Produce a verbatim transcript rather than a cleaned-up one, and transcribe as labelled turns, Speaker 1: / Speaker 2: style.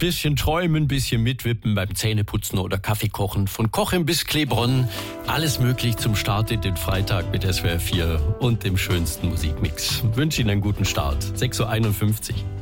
Speaker 1: bisschen träumen, bisschen mitwippen beim Zähneputzen oder Kaffee kochen. Von Cochem bis Klebronn, alles möglich zum Start in den Freitag mit S W R vier und dem schönsten Musikmix. Ich wünsche Ihnen einen guten Start. sechs Uhr einundfünfzig.